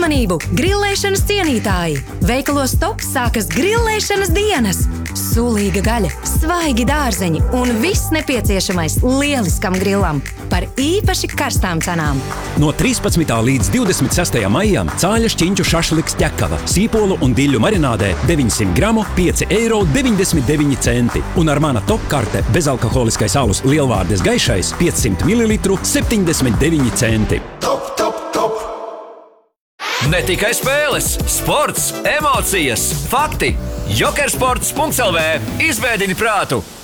Uzmanību! Grillēšanas cienītāji! Veikalos Top sākas grillēšanas dienas! Sulīga gaļa, svaigi dārzeņi un viss nepieciešamais lieliskam grillam par īpaši karstām cenām. No 13. līdz 26. maijam Cāļa šķiņķu šašliks ķekava, sīpolu un diļu marinādē 900 gramu 5,99 €. Un ar mana Top karte bezalkoholiskais alus Lielvārdes gaišais 500 ml 79 centi. Top, top, top! Ne tikai spēles, sports, emocijas, fakti. Jokersports.lv. Izvēdini prātu!